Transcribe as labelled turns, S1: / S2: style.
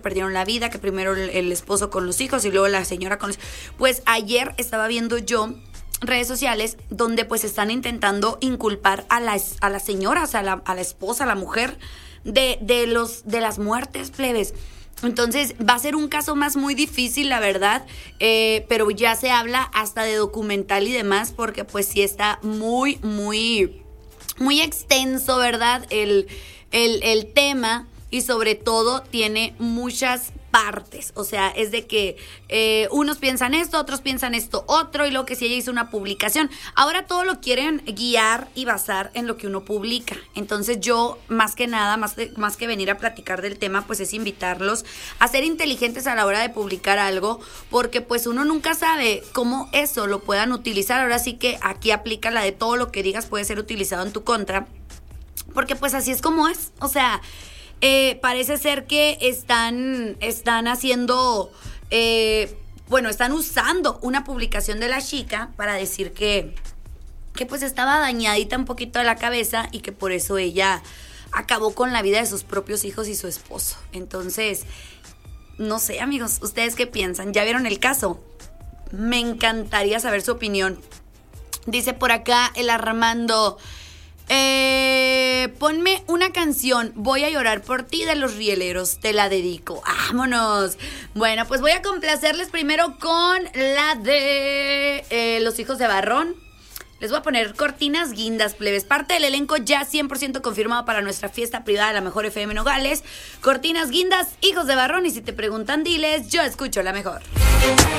S1: perdieron la vida, que primero el esposo con los hijos y luego la señora con los... Pues ayer estaba viendo yo redes sociales donde pues están intentando inculpar a la señora, o sea, a la esposa, a la mujer de las muertes, plebes. Entonces va a ser un caso más muy difícil, la verdad, pero ya se habla hasta de documental y demás, porque pues sí está muy, muy, muy extenso, ¿verdad? El tema, y sobre todo tiene muchas partes, o sea, es de que unos piensan esto, otros piensan esto otro, y luego que si ella hizo una publicación, ahora todo lo quieren guiar y basar en lo que uno publica. Entonces yo, más que nada, más que venir a platicar del tema, pues es invitarlos a ser inteligentes a la hora de publicar algo, porque pues uno nunca sabe cómo eso lo puedan utilizar. Ahora sí que aquí aplica la de todo lo que digas puede ser utilizado en tu contra, porque pues así es como es, o sea... parece ser que están haciendo, están usando una publicación de la chica para decir que pues estaba dañadita un poquito de la cabeza y que por eso ella acabó con la vida de sus propios hijos y su esposo. Entonces, no sé, amigos, ¿ustedes qué piensan? ¿Ya vieron el caso? Me encantaría saber su opinión. Dice por acá el Armando... ponme una canción, Voy a llorar por ti, de Los Rieleros, te la dedico. ¡Vámonos! Bueno, pues voy a complacerles primero con la de Los Hijos de Barrón. Les voy a poner Cortinas Guindas, plebes. Parte del elenco ya 100% confirmado para nuestra fiesta privada de la Mejor FM Nogales. Cortinas Guindas, Hijos de Barrón. Y si te preguntan, diles, yo escucho la mejor.